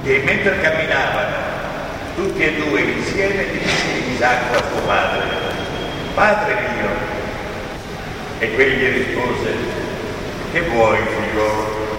E mentre camminavano, tutti e due insieme, disse Isacco a suo padre: Padre mio. E quegli rispose: che vuoi, figliolo?